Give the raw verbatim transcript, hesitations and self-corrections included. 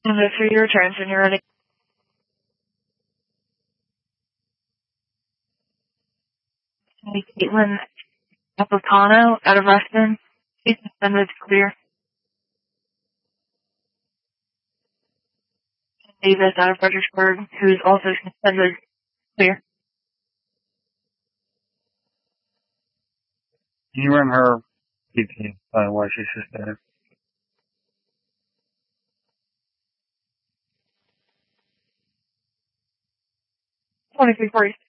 And the three returns when you're ready. Caitlin Apicano out of Reston. She's suspended clear. Davis out of Fredericksburg, who's also suspended clear. Can you run her P P, by why she's suspended? twenty-three forty-six.